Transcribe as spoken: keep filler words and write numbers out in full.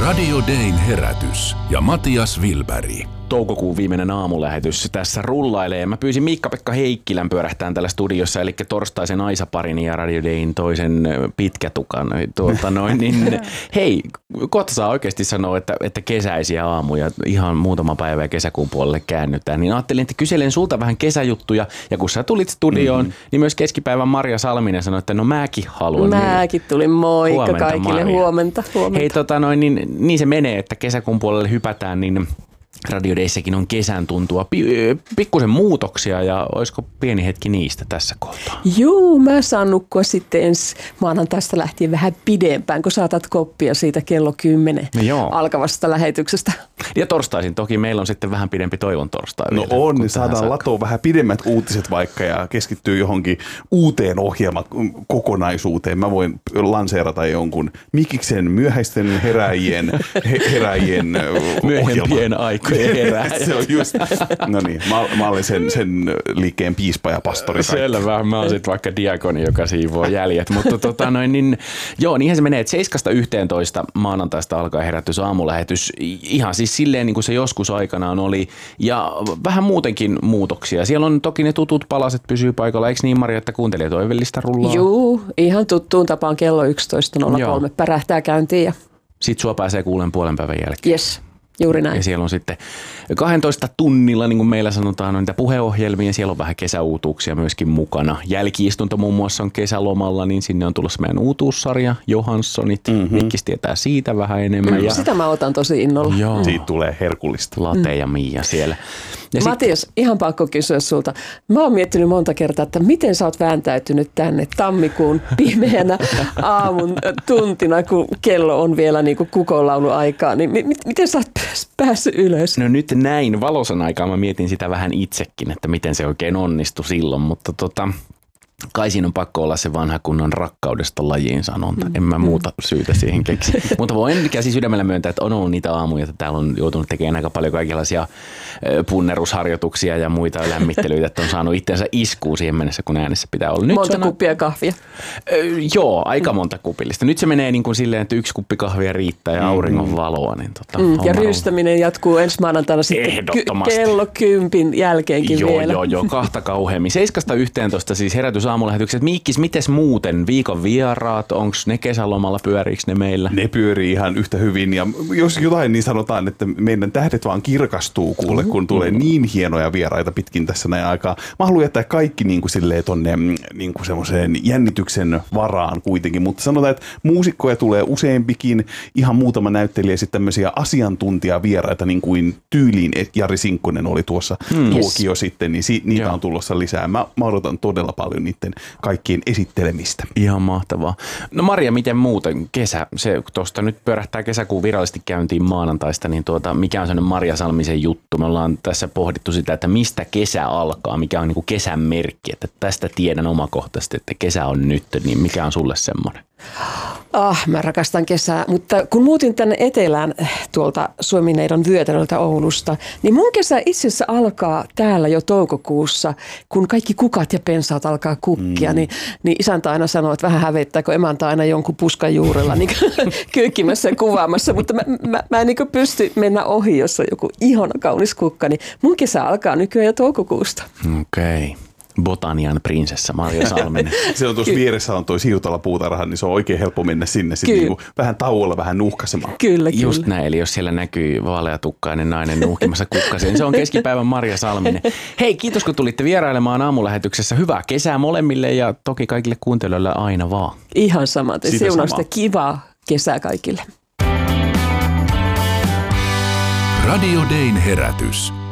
Radio Dayn herätys ja Matias Wilberg. Toukokuun viimeinen aamulähetys tässä rullailee. Mä pyysin Miikka-Pekka Heikkilän pyörähtään täällä studiossa, eli torstaisen Aisa-parin ja Radio Dayn toisen pitkätukan. Tuota noin, niin, hei, kohta saa oikeasti sanoa, että, että kesäisiä aamuja, ihan muutama päivä ja kesäkuun puolelle käännytään. Niin ajattelin, että kyselen sulta vähän kesäjuttuja, ja kun sä tulit studioon, mm-hmm. niin myös keskipäivän Marja Salminen sanoi, että no mäkin haluan. Mäkin tulin, moikka huomenta, kaikille, Marja. huomenta. huomenta. Hei, tota noin, niin, niin se menee, että kesäkuun puolelle hypätään, niin Radio Dayssäkin on kesän tuntua pikkusen muutoksia, ja olisiko pieni hetki niistä tässä kohtaa? Joo, mä saan nukkua sitten ensi maanantaista lähtien vähän pidempään, kun saatat koppia siitä kello kymmenen no alkavasta lähetyksestä. Ja torstaisin toki meillä on sitten vähän pidempi toivon torstai. No vielä, on, niin saadaan latoa vähän pidemmät uutiset vaikka ja keskittyy johonkin uuteen ohjelmakokonaisuuteen. Mä voin lanseerata jonkun Mikiksen myöhäisten heräjien, he, heräjien myöhempien aikojen herääjä. Se on just. No niin, mä, mä olin sen, sen liikkeen piispa ja pastori. Selvä, mä oon sitten vaikka diakoni, joka siivoo jäljet. Mutta tota noin, niin, joo, niinhän se menee, että seiskasta yhteentoista maanantaista alkaa herätys aamulähetys. Ihan siis silleen niin kuin se joskus aikanaan oli. Ja vähän muutenkin muutoksia. Siellä on toki ne tutut palaset pysyy paikalla. Eikö niin, Maria, että kuuntelijat toivellista rullaa? Joo, ihan tuttuun tapaan kello yksitoista nolla kolme pärähtää käyntiin. Ja sitten sua pääsee kuulen puolen päivän jälkeen. Yes. Juuri näin. Ja siellä on sitten kahdentoista tunnilla, niin kuin meillä sanotaan, on niitä puheohjelmia. Siellä on vähän kesäuutuuksia myöskin mukana. Jälki-istunto muun muassa on kesälomalla, niin sinne on tulossa meidän uutuussarja, Johanssonit. Mm-hmm. Mikkis tietää siitä vähän enemmän. Mm, ja sitä mä otan tosi innolla. Joo. Siitä tulee herkullista. Late ja Miia siellä. Ja Matias, sit ihan pakko kysyä sulta. Mä oon miettinyt monta kertaa, että miten sä oot vääntäytynyt tänne tammikuun pimeänä aamun tuntina, kun kello on vielä niin kuin kukonlauluaikaa. Niin m- miten sä oot päässyt ylös? No nyt näin valosan aikaa mä mietin sitä vähän itsekin, että miten se oikein onnistui silloin, mutta tota, kai siinä on pakko olla se vanha kunnon rakkaudesta lajiin sanonta. En mä muuta syytä siihen keksi. Mutta voin käsi sydämellä myöntää, että on ollut niitä aamuja, että täällä on joutunut tekemään aika paljon kaikenlaisia punnerusharjoituksia ja muita lämmittelyitä, että on saanut itsensä iskuun siihen mennessä, kun äänessä pitää olla. Nyt monta sana... kuppia kahvia? Öö, joo, aika monta kupillista. Nyt se menee niin kuin silleen, että yksi kuppi kahvia riittää ja auringon valoa. Niin tota, mm, ja ryystäminen jatkuu ensi maanantaina sitten ky- kello kympin jälkeenkin joo, vielä. Joo, joo, kahta kauheammin. Seiskasta yhteentoista siis herätys aamulähetykset. Miikkis, mites muuten? Viikon vieraat, onko ne kesälomalla, pyöriikö ne meillä? Ne pyörii ihan yhtä hyvin, ja jos jotain, niin sanotaan, että meidän tähdet vaan kirkastuu kuule, kun tulee niin hienoja vieraita pitkin tässä näin aikaa. Mä haluan jättää kaikki niin kuin silleen tonne niin kuin semmoiseen jännityksen varaan kuitenkin, mutta sanotaan, että muusikkoja tulee useampikin, ihan muutama näyttelijä, sitten tämmöisiä asiantuntijavieraita, niin kuin tyyliin Jari Sinkkonen oli tuossa hmm. tuokio yes. sitten, niin si- niitä Joo. on tulossa lisää. Mä, mä odotan todella paljon niiden kaikkien esittelemistä. Ihan mahtavaa. No Maria, miten muuten kesä? Se tuosta nyt pyörähtää kesäkuun virallisesti käyntiin maanantaista, niin tuota, mikä on sellainen Marja Salmisen juttu? Me ollaan tässä pohdittu sitä, että mistä kesä alkaa, mikä on niin kuin kesän merkki, että tästä tiedän omakohtaisesti, että kesä on nyt, niin mikä on sulle semmoinen? Ah, mä rakastan kesää, mutta kun muutin tänne etelään tuolta Suomineidon vyötäröltä Oulusta, niin mun kesä itse asiassa alkaa täällä jo toukokuussa, kun kaikki kukat ja pensaat alkaa kukkia, mm. niin, niin isäntä aina sanoo, että vähän hävettää, kun emäntä aina jonkun puskan juurella niin kyykkimässä ja kuvaamassa, mutta mä, mä, mä en niin pysty mennä ohi, jos on joku ihana kaunis kukka, niin mun kesä alkaa nykyään jo toukokuusta. Okei. Okay. Botanian prinsessa Marja Salminen. Se on tuossa vieressä on toi Siutala puutarha, niin se on oikein helppo mennä sinne sitten niinku vähän tauolla vähän nuuhkasemaan. Kyllä, kyllä. Just näin, eli jos siellä näkyy vaaleatukkainen nainen nuuhkimassa kukkaseen, niin se on keskipäivän Marja Salminen. Hei, kiitos kun tulitte vierailemaan aamulähetyksessä. Hyvää kesää molemmille ja toki kaikille kuuntelijoille aina vaan. Ihan samaten. Siunausta kivaa kesää kaikille. Radio Dayn herätys.